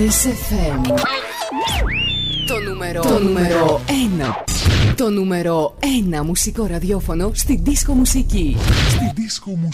SFM. Το νούμερο 1. Το νούμερο 1 μουσικό ραδιόφωνο στην δίσκο μουσική.